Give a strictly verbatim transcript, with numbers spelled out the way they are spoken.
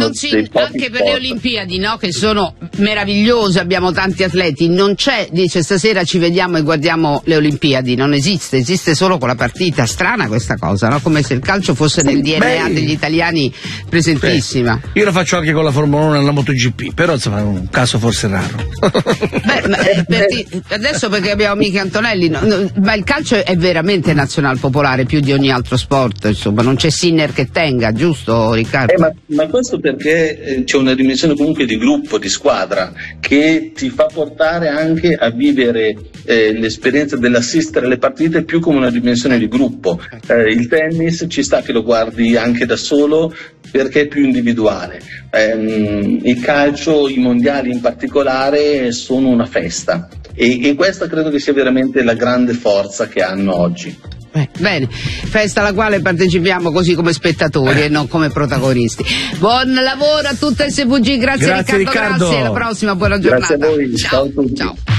non si, anche per sport. Le Olimpiadi, no? Che sono meravigliose, abbiamo tanti atleti, non c'è, dice stasera ci vediamo e guardiamo le Olimpiadi, non esiste, esiste solo con la partita. Strana questa cosa, no? Come se il calcio fosse nel D N A Beh, degli italiani presentissima. Beh, io lo faccio anche con la Formula uno e la MotoGP, però insomma è un caso forse raro. Beh, ma, eh, per ti, adesso perché abbiamo mica Antonelli, no, no, ma il calcio è veramente nazional popolare più di ogni altro sport, insomma, non c'è Sinner che tenga, giusto Riccardo? Eh, ma, ma questo perché eh, c'è una dimensione comunque di gruppo, di squadra, che ti fa portare anche a vivere eh, l'esperienza dell'assistere alle partite più come una dimensione di gruppo. Eh, il tennis ci sta che lo guardi anche da solo perché è più individuale. Eh, il calcio, i mondiali in particolare, sono una festa e, e questa credo che sia veramente la grande forza che hanno oggi. Eh, bene, festa alla quale partecipiamo così come spettatori eh. e non come protagonisti. Buon lavoro a tutta S V G, grazie, grazie Riccardo, Riccardo, grazie, alla prossima, buona giornata. Grazie a voi, ciao, ciao a tutti. Ciao.